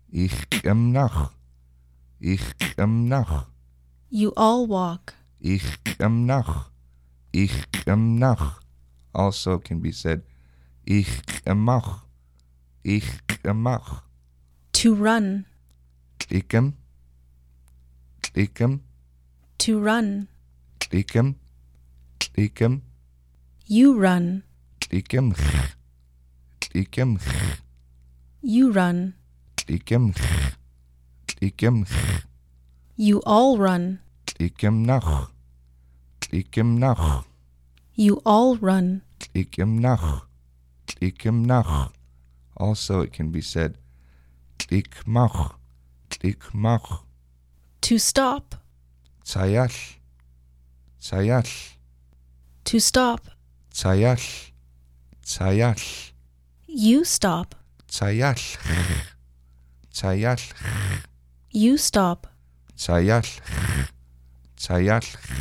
Ich nach. Ich nach. You all walk. Ich nach. Ich nach. Also can be said, ich mach. Ich mach. To run. Klicken. Klicken. To run. Klicken. Klicken. You run. Klicken. Klicken. You run. Klicken. Klicken. You all run. Klicken nach. Klicken nach. You all run. Klicken nach. Klicken nach. Also it can be said, klik mach. Klik mach. To stop. Zayal. Zayal. To stop. Zayal. Zayal. You stop. Zayal. Zayal. You stop. Zayal. Zayal.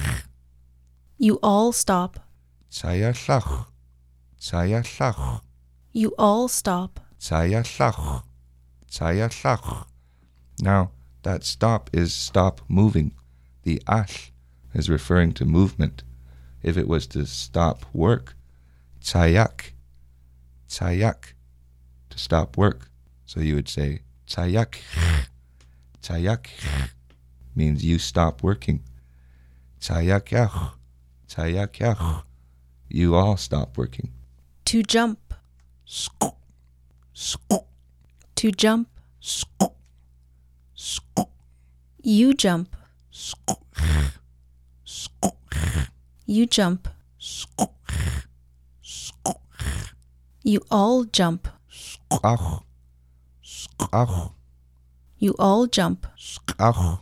You all stop. Zayalach. Zayalach. You all stop. Zayalach. Zayalach. Now, that stop is stop moving. The ash is referring to movement. If it was to stop work, tzayak. Tzayak. To stop work. So you would say, tzayak. Tzayak means you stop working. Tzayakyach. Tzayakyach. You all stop working. To jump. Sku. Sku. To jump. Sku. Sku. You jump. Sku. Sku. You jump. Sku. Sku. You all jump. Skach. Skach. You all jump. Skach.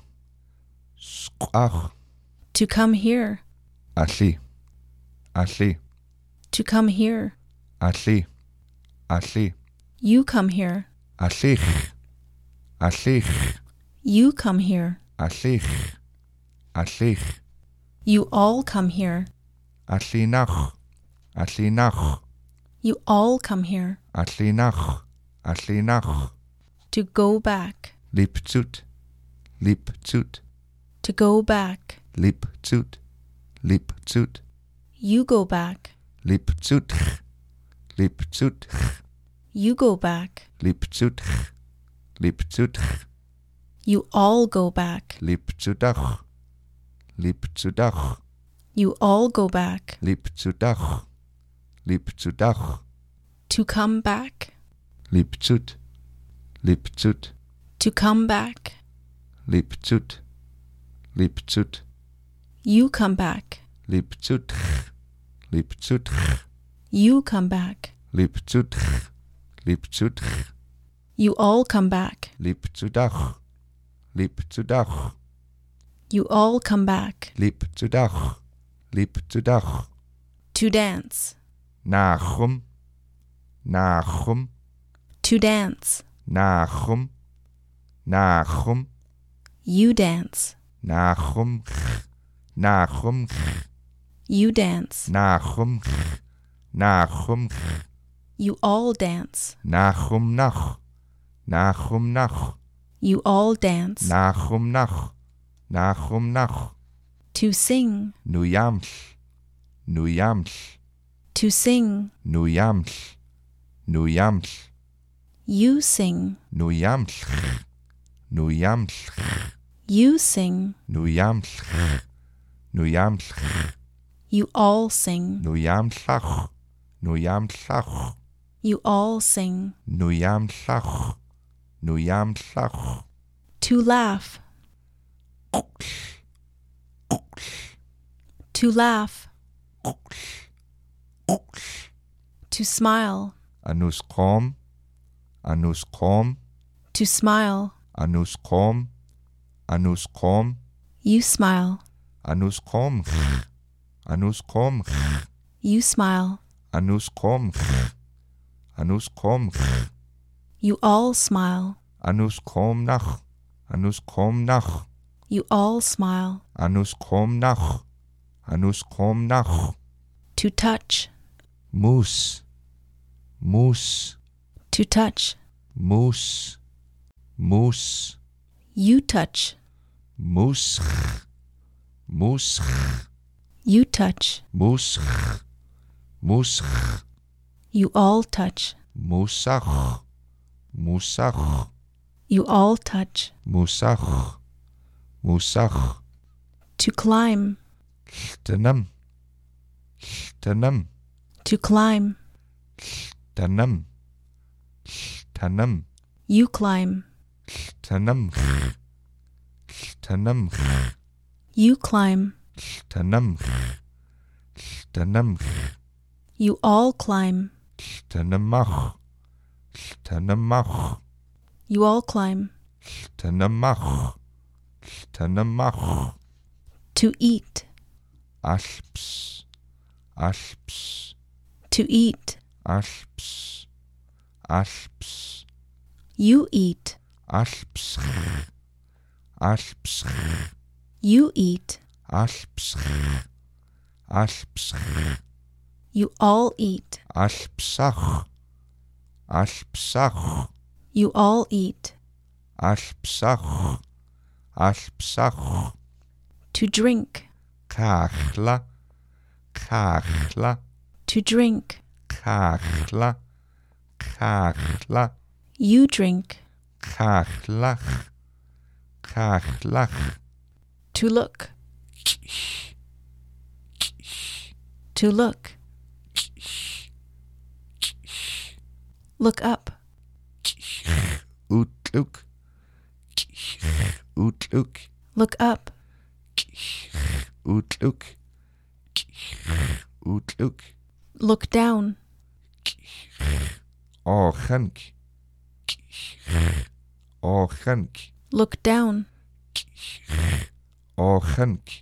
Skach. To come here. Asli. Asli. To come here. Asli. Asli. You come here. Aslich. Aslich. You come here. Aslich. Aslich. You all come here. Aslinach. Aslinach. You all come here. Aslinach. Aslinach. To go back. Lipzut. Lipzut. To go back. Lipzut. Lipzut. You go back. Lipzut. Lipzut. You go back. Lipzut. Lipzut. You all go back. Lipzudach. Lipzudach. You all go back. Lipzudach. Lipzudach. To come back. Lipzut. Lipzut. To come back. Lipzut. Lipzut. You come back. Lipzut. Lipzut. You come back. Lipzut. Lipzut. You all come back. Lipzudach. Lipzudach. You all come back. Lipzudach. Lipzudach. To dance. Nachum. Nachum. To dance. Nachum. Nachum. You dance. Nachum. Nachum. You dance. Nachum. Nachum. You all dance. Nachum nach. Nachum nach. You all dance. Nachum nach. Nachum nach. To sing. Nuyamsh. Nuyamsh. To sing. Nuyamsh. Nuyamsh. You sing. Nuyamsh. Nuyamsh. You sing. Nuyamsh. Nuyamsh. You all sing. Nuyamshach. Nuyamshach. You all sing. Nuyamshach. Nuyamshach. To laugh. To laugh. To smile. Anuskom. Anuskom. To smile. Anuskom. Anuskom. You smile. Anuskom. Anuskom. You smile. Anuskom. Anuskom. You all smile. Anuskom nach. Anuskom nach. You all smile. Anuskom nach. Anuskom nach. To touch. Mus. Mus. To touch. Mus. Mus. You touch. Mus. Mus. You touch. Mus. Mus. You all touch. Musach. Musach. You all touch. Musach. Musach. To climb. Chtanam. Chtanam. To climb. Chtanam. Chtanam. You climb. Chtanam. Chtanam. You climb. Chtanam. Chtanam. You all climb. Chtanamach. Chtanamach. You all climb. Chtanamach. Chtanamach. To eat. Alps. Alps. To eat. Alps. Alps. You eat. Alps. Alps. You eat. Alps. Alps. You all eat. Alpsach. Alpsach. You all eat. Alpsach. Alpsach. To drink. Kachla. Kachla. To drink. Kachla. Kachla. You drink. Kachlach. Kachlach. To look. To look. Look up. Utluk. Utluk. Look up. Utluk. Utluk. Look down. Ochank. Ochank. Look down. Ochank.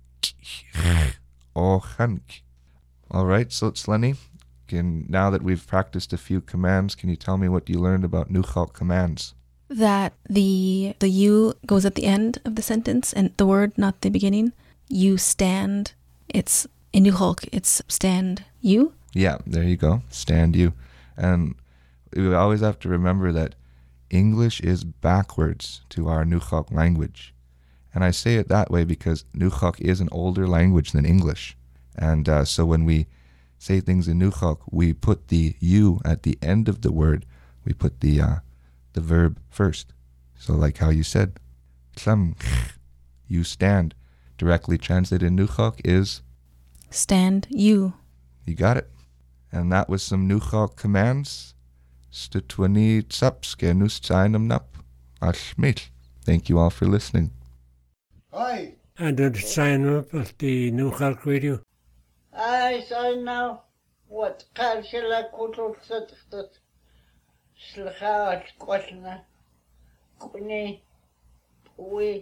Ochank. All right, so it's Lenny. Now that we've practiced a few commands, can you tell me what you learned about Nukhalk commands? That the you goes at the end of the sentence and the word, not the beginning. You stand. It's in Nukhalk. It's stand you. Yeah, there you go. Stand you. And we always have to remember that English is backwards to our Nukhalk language. And I say it that way because Nukhalk is an older language than English. And so when we say things in Nukhalk, we put the you at the end of the word. We put the verb first. So like how you said, you stand. Directly translated in Nukhalk is stand you. You got it. And that was some Nukhalk commands. Stutwani tsapske nustsainam nap. Ashmit. Thank you all for listening. Hi. And to sign up at the Nukhalk Radio. I sign now. What? Kalshela kutul satat. Slcha kwatna. Kuni. Pui.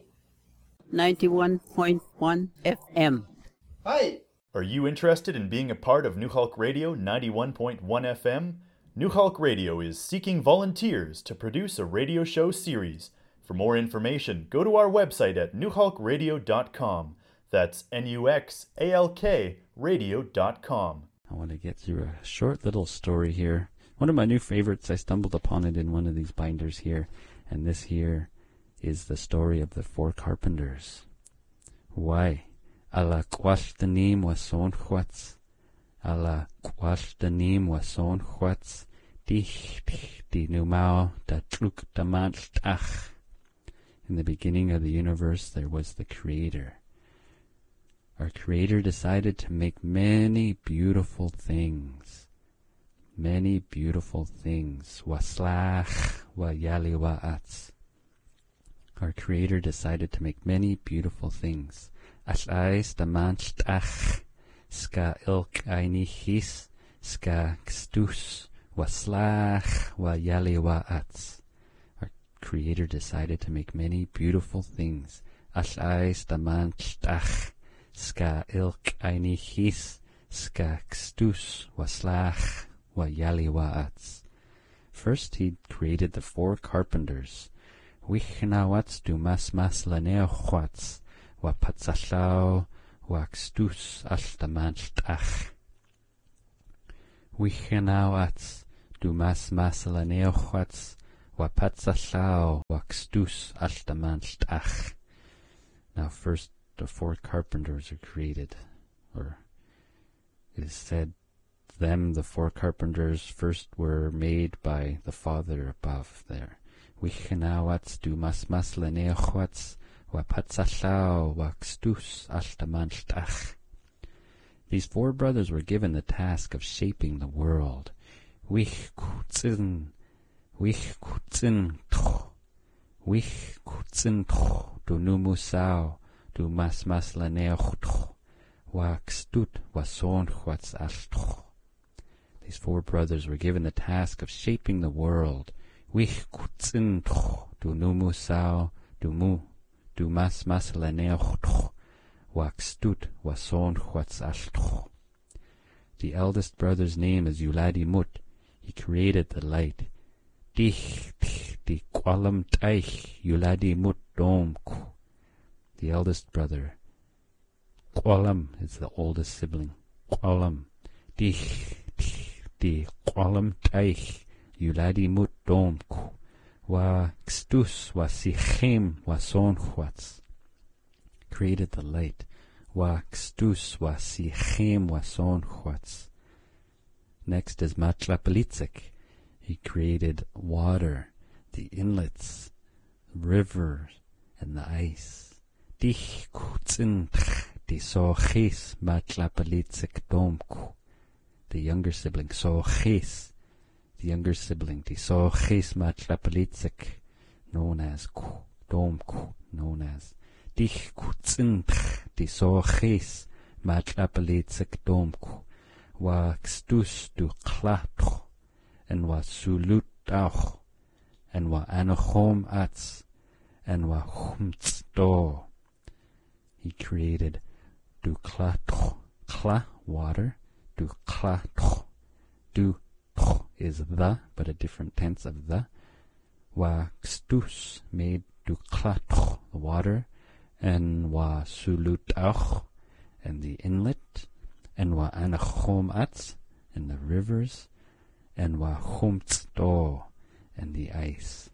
91.1 FM. Hi. Are you interested in being a part of Nukhalk Radio 91.1 FM? Nukhalk Radio is seeking volunteers to produce a radio show series. For more information, go to our website at nukhalkradio.com. That's NUXALK radio.com. I want to get through a short little story here. One of my new favorites, I stumbled upon it in one of these binders here. And this here is the story of the Four Carpenters. Why? Ala kwashtanim wason chwats. Ala kwashtanim wason chwats. Dich di numao da truk da manstach. In the beginning of the universe, there was the Creator. Our Creator decided to make many beautiful things. Many beautiful things. Waslach wa yali wa'atz. Our Creator decided to make many beautiful things. Ash'ais da manstach. Ska ilk ainichis. Ska kstus. Waslach wa yali wa'atz. Our Creator decided to make many beautiful things. Ash'ais da manstach. Ska ilk ainichis. Ska kstus. Waslach wa yali wa'atz. First he created the four carpenters. Wichnawatz du mas laneochwatz. Wa patzachlau wa kstus ashtamanstach. Wichnawatz du mas laneochwatz. Wapatsalau Waxtus Altamanstach. Now first the four carpenters are created, or it is said them, the four carpenters, first were made by the Father above there. Wichenawats du masmas leneochwats wapatsalau waxtus altamanstach. These four brothers were given the task of shaping the world. Wichkutzin toch du numusau du masmas leneoch toch waxtut wasonchwats altoch. These four brothers were given the task of shaping the world. Wichkutzin toch du numusau du masmas leneoch toch waxtut wasonchwats altoch. The eldest brother's name is Yuladi Mut. He created the light. Dich di kwalam taich Yuladi Mut domku. The eldest brother. Kwalam is the oldest sibling. Kwalam. Dich di kwalam taich Yuladi Mut domku. Wa xtus wa sichem wa sonchwats. Created the light. Wa xtus wa sichem wa sonchwats. Next is Matlapelitzik. He created water, the inlets, rivers, and the ice. Dich kutzin di sochis Matlapelitzik domku. The younger sibling, sochis. The younger sibling, di sochis Matlapelitzik, known as ku, domku, known as. Dich kutzin di sochis Matlapelitzik domku. Wa xtus du klatoch, and wa sulutach, and wa anochom ats, and wa humtsto. He created du klatoch, kla, water, du klatoch, du toch is the, but a different tense of the. Wa xtus made du klatoch, the water, and wa sulutach, and the inlet, and wa anachom ats, and the rivers, and wa humtsto, and the ice.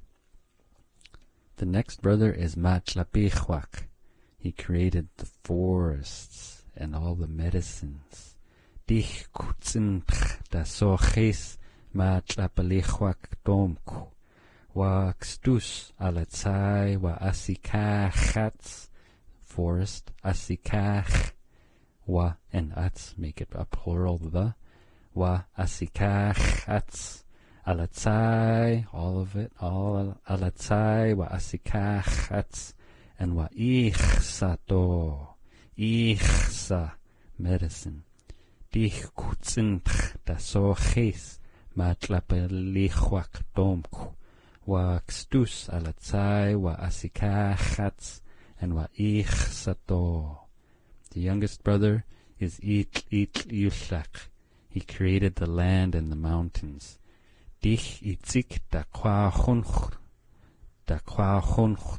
The next brother is Matlapichwak. He created the forests and all the medicines. Dich kutzin da soches Matlapelichwak domku. Wa xtus alatzai wa asikachats, forest, asikach. Wa and ats make it a plural, the. Wa asikach ats. Alatzai, all of it, all alatzai, wa asikach ats. And wa ichsato, ichsa, medicine. Dich kutzin da soches matlapelichwak domku. Wa xtus alatzai, wa asikach ats. And wa ichsato. The youngest brother is Yushak. He created the land and the mountains. Dich itzik da kwahunch, da kwahunch,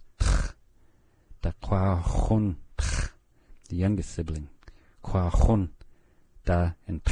da kwahunch. The youngest sibling. Kwahun, da and